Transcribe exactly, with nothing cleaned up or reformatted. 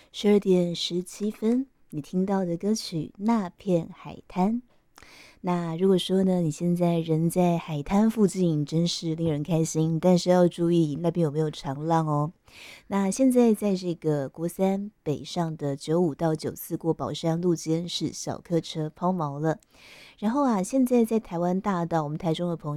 十二点十七分，你听到的歌曲《那片海滩》。那如果说呢，你现在人在海滩附近，真是令人开心，但是要注意那边有没有长浪哦。那现在在这个国三北上的九五到九四过宝山路肩是小客车抛锚了，然后啊，现在在台湾大道，我们台中的朋友。